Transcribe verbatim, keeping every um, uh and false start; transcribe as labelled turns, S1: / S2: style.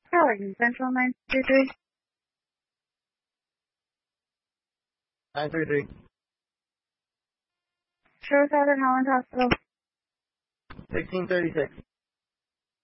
S1: Allergan Central nine three three.
S2: nine three three.
S1: Shore Southern Holland Hospital.
S2: sixteen thirty-six.